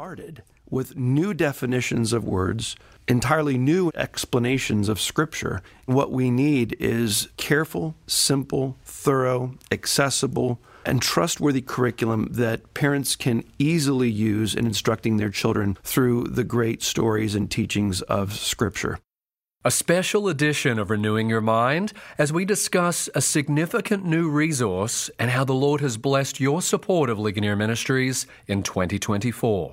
bombarded with new definitions of words, entirely new explanations of Scripture. What we need is careful, simple, thorough, accessible, and trustworthy curriculum that parents can easily use in instructing their children through the great stories and teachings of Scripture. A special edition of Renewing Your Mind as we discuss a significant new resource and how the Lord has blessed your support of Ligonier Ministries in 2024.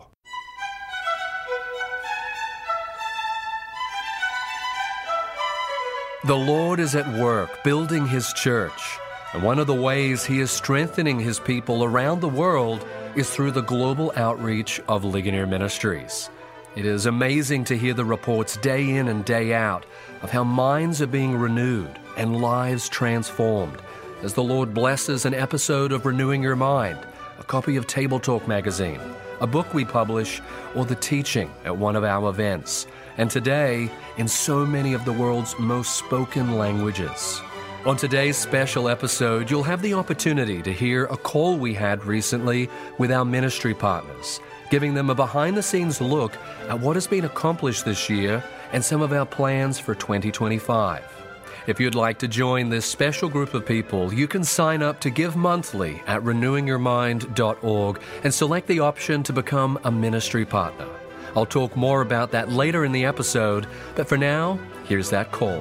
The Lord is at work building His church, and one of the ways He is strengthening His people around the world is through the global outreach of Ligonier Ministries. It is amazing to hear the reports day in and day out of how minds are being renewed and lives transformed as the Lord blesses an episode of Renewing Your Mind, a copy of Table Talk magazine, a book we publish, or the teaching at one of our events. And today, in so many of the world's most spoken languages. On today's special episode, you'll have the opportunity to hear a call we had recently with our ministry partners, giving them a behind-the-scenes look at what has been accomplished this year and some of our plans for 2025. If you'd like to join this special group of people, you can sign up to give monthly at renewingyourmind.org and select the option to become a ministry partner. I'll talk more about that later in the episode, but for now, here's that call.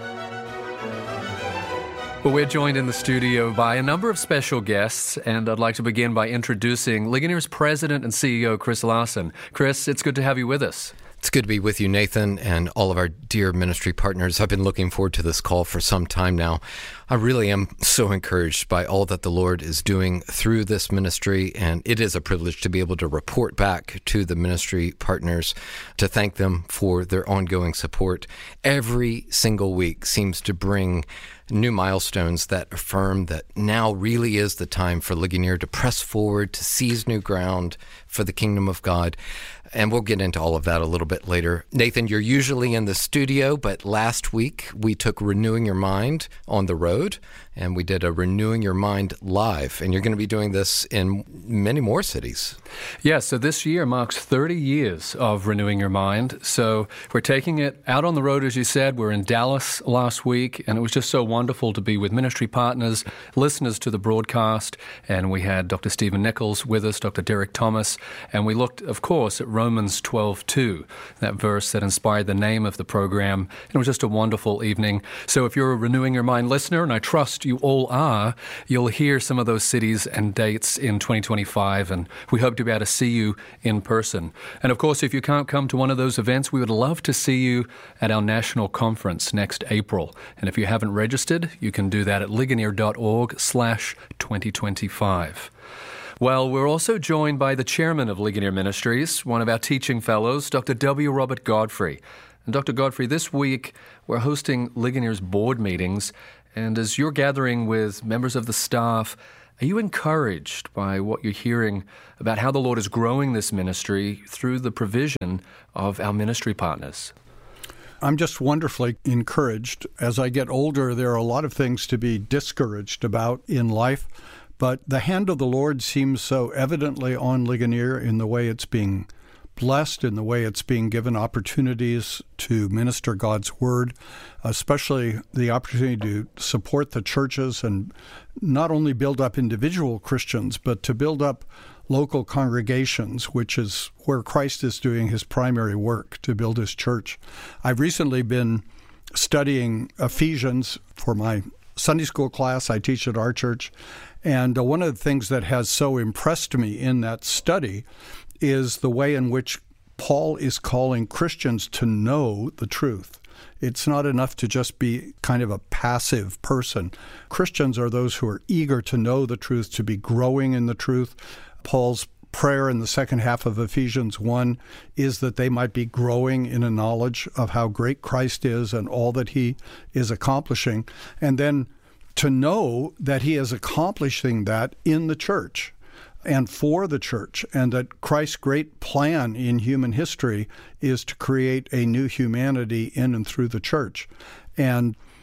Well, we're joined in the studio by a number of special guests, and I'd like to begin by introducing Ligonier's President and CEO, Chris Larson. Chris, it's good to have you with us. It's good to be with you, Nathan, and all of our dear ministry partners. I've been looking forward to this call for some time now. I really am so encouraged by all that the Lord is doing through this ministry, and it is a privilege to be able to report back to the ministry partners, to thank them for their ongoing support. Every single week seems to bring new milestones that affirm that now really is the time for Ligonier to press forward, to seize new ground for the kingdom of God. And we'll get into all of that a little bit later. Nathan, you're usually in the studio, but last week we took Renewing Your Mind on the road, and we did a Renewing Your Mind live. And you're going to be doing this in many more cities. Yeah, so this year marks 30 years of Renewing Your Mind. So we're taking it out on the road, as you said. We're in Dallas last week, and it was just so wonderful to be with ministry partners, listeners to the broadcast. And we had Dr. Stephen Nichols with us, Dr. Derek Thomas, and we looked, of course, at Romans 12:2, that verse that inspired the name of the program. It was just a wonderful evening. So if you're a Renewing Your Mind listener, and I trust you all are, you'll hear some of those cities and dates in 2025, and we hope to be able to see you in person. And of course, if you can't come to one of those events, we would love to see you at our national conference next April. And if you haven't registered, you can do that at ligonier.org/2025. Well, we're also joined by the chairman of Ligonier Ministries, one of our teaching fellows, Dr. W. Robert Godfrey. And Dr. Godfrey, this week we're hosting Ligonier's board meetings, and as you're gathering with members of the staff, are you encouraged by what you're hearing about how the Lord is growing this ministry through the provision of our ministry partners? I'm just wonderfully encouraged. As I get older, there are a lot of things to be discouraged about in life, but the hand of the Lord seems so evidently on Ligonier in the way it's being blessed, in the way it's being given opportunities to minister God's word, especially the opportunity to support the churches and not only build up individual Christians, but to build up local congregations, which is where Christ is doing his primary work, to build his church. I've recently been studying Ephesians for my Sunday school class I teach at our church, and one of the things that has so impressed me in that study is the way in which Paul is calling Christians to know the truth. It's not enough to just be kind of a passive person. Christians are those who are eager to know the truth, to be growing in the truth. Paul's prayer in the second half of Ephesians 1 is that they might be growing in a knowledge of how great Christ is and all that he is accomplishing, and then to know that he is accomplishing that in the church and for the church, and that Christ's great plan in human history is to create a new humanity in and through the church. And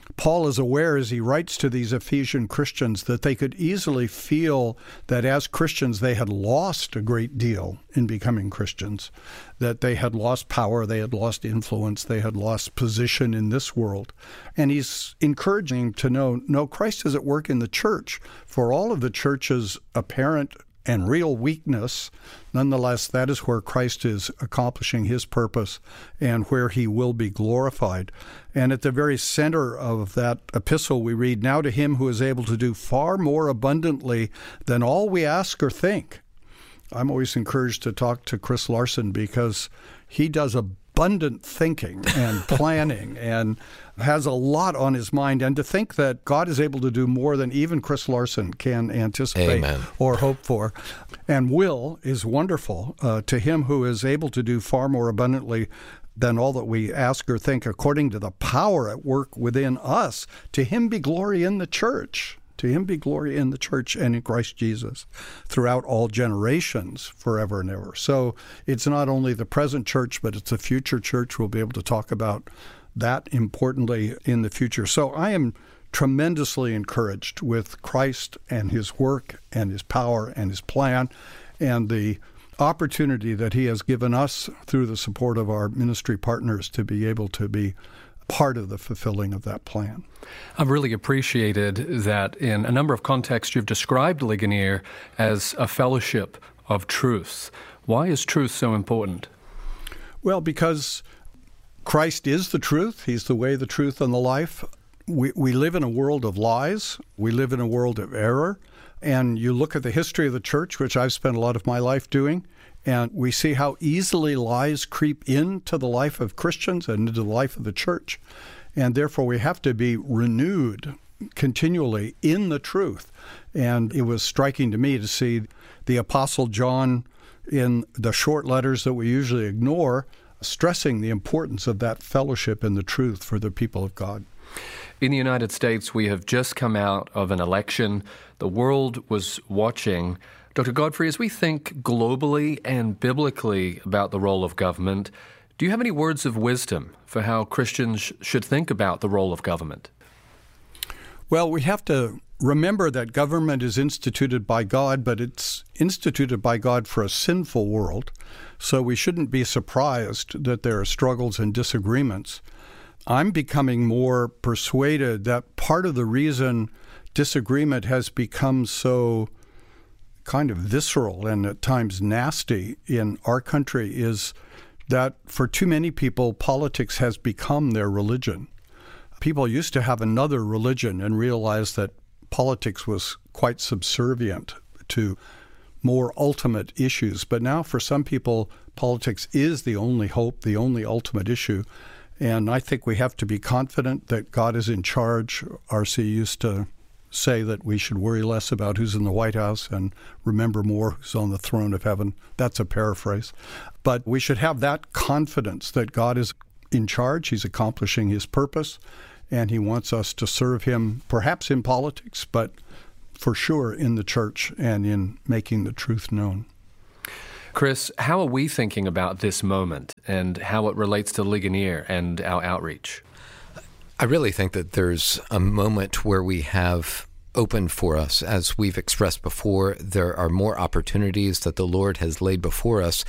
Paul is aware as he writes to these Ephesian Christians that they could easily feel that as Christians they had lost a great deal in becoming Christians, that they had lost power, they had lost influence, they had lost position in this world. And he's encouraging them to know, Christ is at work in the church. For all of the church's apparent and real weakness, nonetheless, that is where Christ is accomplishing his purpose and where he will be glorified. And at the very center of that epistle, we read, "Now to him who is able to do far more abundantly than all we ask or think." I'm always encouraged to talk to Chris Larson because he does abundant thinking and planning and has a lot on his mind. And to think that God is able to do more than even Chris Larson can anticipate Amen. or hope for and will is wonderful. To him who is able to do far more abundantly than all that we ask or think, according to the power at work within us, to him be glory in the church. To him be glory in the church and in Christ Jesus throughout all generations, forever and ever. So it's not only the present church, but it's the future church. We'll be able to talk about that importantly in the future. So I am tremendously encouraged with Christ and his work and his power and his plan and the opportunity that he has given us through the support of our ministry partners to be able to be part of the fulfilling of that plan. I've really appreciated that in a number of contexts you've described Ligonier as a fellowship of truth. Why is truth so important? Well, because Christ is the truth. He's the way, the truth, and the life. We live in a world of lies. We live in a world of error. And you look at the history of the church, which I've spent a lot of my life doing, and we see how easily lies creep into the life of Christians and into the life of the church. And therefore, we have to be renewed continually in the truth. And it was striking to me to see the Apostle John in the short letters that we usually ignore, stressing the importance of that fellowship in the truth for the people of God. In the United States, we have just come out of an election. The world was watching. Dr. Godfrey, as we think globally and biblically about the role of government, do you have any words of wisdom for how Christians should think about the role of government? Well, we have to remember that government is instituted by God, but it's instituted by God for a sinful world. So we shouldn't be surprised that there are struggles and disagreements. I'm becoming more persuaded that part of the reason disagreement has become so kind of visceral and at times nasty in our country is that for too many people, politics has become their religion. People used to have another religion and realize that politics was quite subservient to more ultimate issues. But now for some people, politics is the only hope, the only ultimate issue. And I think we have to be confident that God is in charge. R.C. used to say that we should worry less about who's in the White House and remember more who's on the throne of heaven. That's a paraphrase. But we should have that confidence that God is in charge. He's accomplishing his purpose, and he wants us to serve him, perhaps in politics, but for sure in the church and in making the truth known. Chris, how are we thinking about this moment and how it relates to Ligonier and our outreach? I really think that there's a moment where we have opened for us. As we've expressed before, there are more opportunities that the Lord has laid before us